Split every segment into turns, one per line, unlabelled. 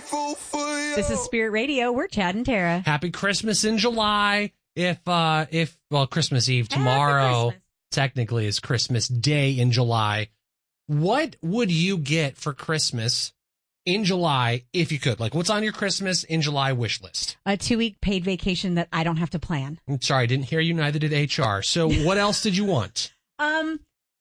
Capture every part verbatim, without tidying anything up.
grateful for you.
This is Spirit Radio. We're Chad and Tara.
Happy Christmas in July. If, uh, if, well, Christmas Eve tomorrow
Christmas.
technically is Christmas Day in July. What would you get for Christmas in July if you could? Like, what's on your Christmas in July wish list?
A two-week paid vacation that I don't have to plan.
I'm sorry, I didn't hear you. Neither did H R. So what else did you want?
Um,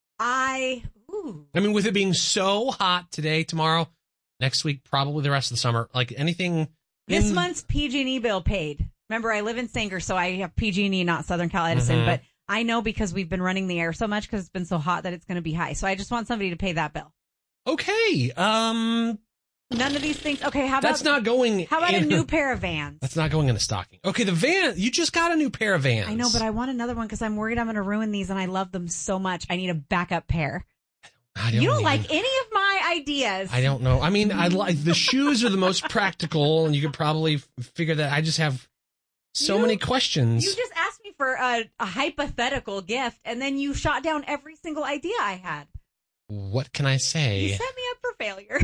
I, ooh.
I mean, with it being so hot today, tomorrow, next week, probably the rest of the summer, like anything.
This
in-
month's P G and E bill paid. Remember, I live in Sanger, so I have P G and E, not Southern Cal Edison,
Mhm.
but I know because we've been running the air so much because it's been so hot that it's going to be high. So I just want somebody to pay that bill.
Okay. Um,
None of these things. Okay, how about
that's not going.
how about
in,
a new pair of Vans?
That's not going in a stocking. Okay, the van. You just got a new pair of Vans.
I know, but I want another one because I'm worried I'm going to ruin these, and I love them so much. I need a backup pair.
I don't
You don't
even-
like any of my ideas.
I don't know. I mean, I like the shoes are the most practical, and you could probably f- figure that. I just have so
You-
many questions.
You just asked me for a, a hypothetical gift, and then you shot down every single idea I had.
What can I say?
You set me up for failure.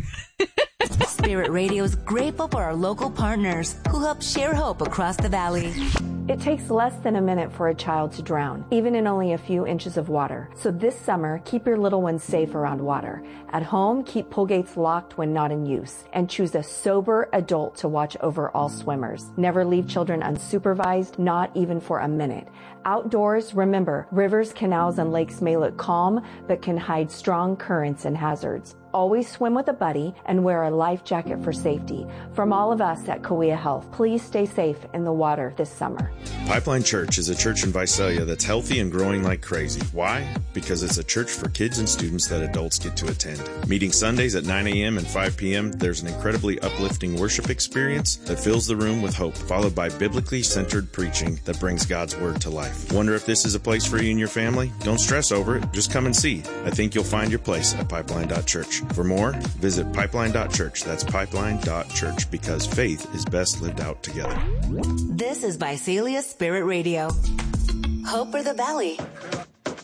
Spirit Radio is grateful for our local partners who help share hope across the valley.
It takes less than a minute for a child to drown, even in only a few inches of water. So this summer, keep your little ones safe around water. At home, keep pull gates locked when not in use, and choose a sober adult to watch over all swimmers. Never leave children unsupervised, not even for a minute. Outdoors, remember, rivers, canals, and lakes may look calm, but can hide strong currents and hazards. Always swim with a buddy and wear a life jacket for safety. From all of us at Kauai Health, please stay safe in the water this summer.
Pipeline Church is a church in Visalia that's healthy and growing like crazy. Why? Because it's a church for kids and students that adults get to attend. Meeting Sundays at nine a.m. and five p.m., there's an incredibly uplifting worship experience that fills the room with hope, followed by biblically centered preaching that brings God's word to life. Wonder if this is a place for you and your family? Don't stress over it. Just come and see. I think you'll find your place at pipeline dot church. For more, visit pipeline dot church. That's pipeline dot church, because faith is best lived out together.
This is Visalia Spirit Radio. Hope for the Valley.